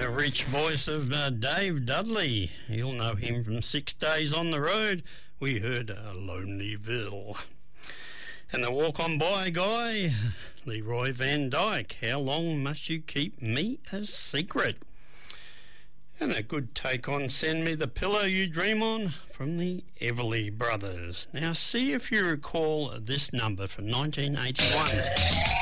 A rich voice of Dave Dudley. You'll know him from 6 Days on the Road. We heard Lonelyville. And the Walk On By guy, Leroy Van Dyke. How long must you keep me a secret? And a good take on Send Me the Pillow You Dream On from the Everly Brothers. Now see if you recall this number from 1981.